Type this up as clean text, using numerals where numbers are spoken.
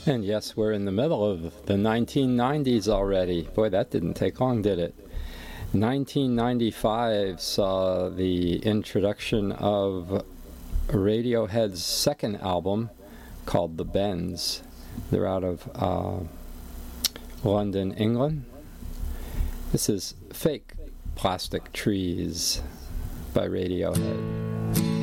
And yes, we're in the middle of the 1990s already. Boy, that didn't take long, did it? 1995 saw the introduction of Radiohead's second album called The Bends. They're out of London, England. This is Fake Plastic Trees by Radiohead.